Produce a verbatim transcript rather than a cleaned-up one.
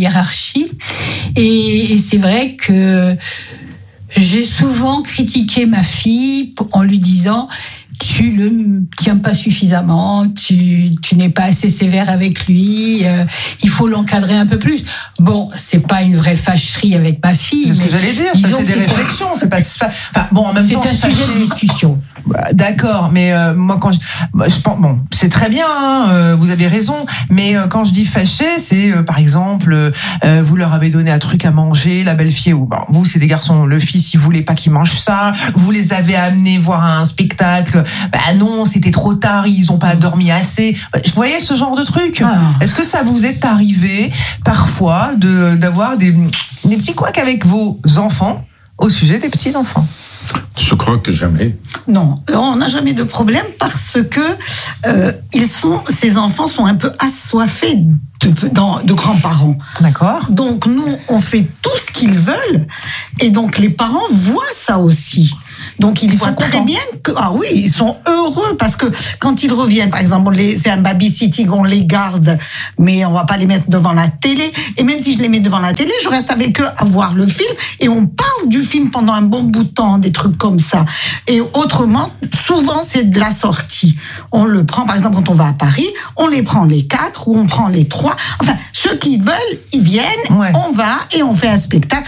hiérarchie. Et, et c'est vrai que j'ai souvent critiqué ma fille en lui disant « tu le tiens pas suffisamment, tu, tu n'es pas assez sévère avec lui, euh, il faut l'encadrer un peu plus ». Bon, c'est pas une vraie fâcherie avec ma fille. C'est ce que j'allais dire, ça c'est des c'est réflexions, pas... c'est pas... Enfin, bon, en même c'est temps, un c'est sujet de discussion. D'accord, mais euh, moi quand je, je pense, bon, c'est très bien, hein, euh, vous avez raison, mais euh, quand je dis fâché, c'est euh, par exemple, euh, vous leur avez donné un truc à manger, la belle-fille, ou bon, vous c'est des garçons, le fils il voulait pas qu'il mange ça, vous les avez amenés voir un spectacle, bah non, c'était trop tard, ils ont pas dormi assez. Vous voyez ce genre de truc. Ah. Est-ce que ça vous est arrivé parfois de d'avoir des des petits couacs avec vos enfants au sujet des petits enfants? Je crois que jamais. Non, on n'a jamais de problème parce que euh, ils sont, ces enfants sont un peu assoiffés de, de, de grands-parents. D'accord. Donc nous, on fait tout ce qu'ils veulent et donc les parents voient ça aussi. Donc ils, ils voient très bien que ah oui, ils sont heureux parce que quand ils reviennent, par exemple, les, c'est un babysitting, on les garde, mais on va pas les mettre devant la télé. Et même si je les mets devant la télé, je reste avec eux à voir le film et on parle du film pendant un bon bout de temps, des trucs comme ça. Et autrement, souvent c'est de la sortie. On le prend, par exemple, quand on va à Paris, on les prend les quatre ou on prend les trois. Enfin, ceux qui veulent, ils viennent, ouais. On va et on fait un spectacle.